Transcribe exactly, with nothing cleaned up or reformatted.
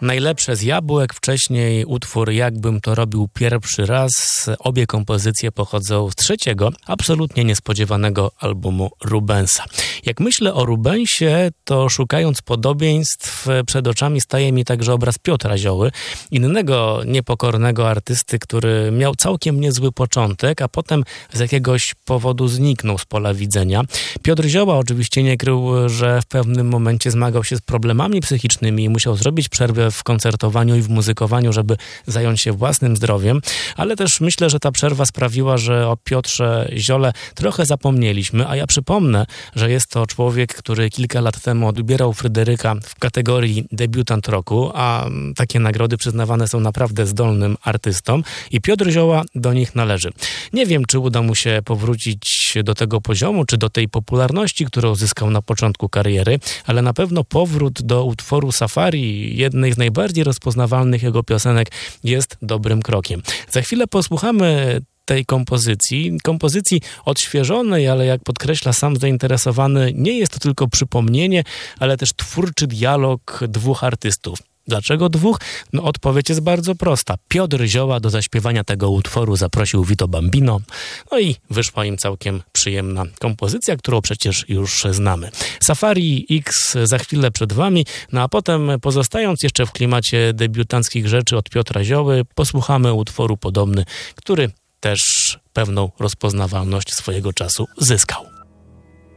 Najlepsze z jabłek, wcześniej utwór Jakbym to robił pierwszy raz. Obie kompozycje pochodzą z trzeciego, absolutnie niespodziewanego albumu Rubensa. Jak myślę o Rubensie, to szukając podobieństw przed oczami staje mi także obraz Piotra Zioły, innego niepokornego artysty, który miał całkiem niezły początek, a potem z jakiegoś powodu zniknął z pola widzenia. Piotr Zioła oczywiście nie krył, że w pewnym momencie zmagał się z problemami psychicznymi i musiał zrobić przerwę w koncertowaniu i w muzykowaniu, żeby zająć się własnym zdrowiem, ale też myślę, że ta przerwa sprawiła, że o Piotrze Ziole trochę zapomnieliśmy, a ja przypomnę, że jest to człowiek, który kilka lat temu odbierał Fryderyka w kategorii debiutant roku, a takie nagrody przyznawane są naprawdę zdolnym artystom i Piotr Zioła do nich należy. Nie wiem, czy uda mu się powrócić do tego poziomu, czy do tej popularności, którą zyskał na początku kariery, ale na pewno powrót do utworu Safari, jednej z najbardziej rozpoznawalnych jego piosenek, jest dobrym krokiem. Za chwilę posłuchamy tej kompozycji, kompozycji odświeżonej, ale jak podkreśla sam zainteresowany, nie jest to tylko przypomnienie, ale też twórczy dialog dwóch artystów. Dlaczego dwóch? No odpowiedź jest bardzo prosta. Piotr Zioła do zaśpiewania tego utworu zaprosił Vito Bambino, no i wyszła im całkiem przyjemna kompozycja, którą przecież już znamy. Safari X za chwilę przed wami, no a potem pozostając jeszcze w klimacie debiutanckich rzeczy od Piotra Zioły, posłuchamy utworu podobny, który też pewną rozpoznawalność swojego czasu zyskał.